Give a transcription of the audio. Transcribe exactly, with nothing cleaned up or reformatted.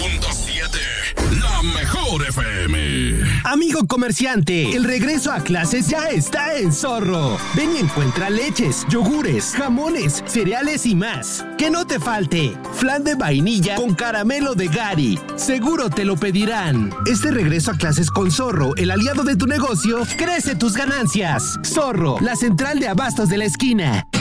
punto siete, la mejor F M. Amigo comerciante, el regreso a clases ya está en Zorro. Ven y encuentra leches, yogures, jamones, cereales y más. Que no te falte. Flan de vainilla con caramelo de Gary. Seguro te lo pedirán. Este regreso a clases con Zorro, el aliado de tu negocio, crece tus ganancias. Zorro, la central de abastos de la esquina.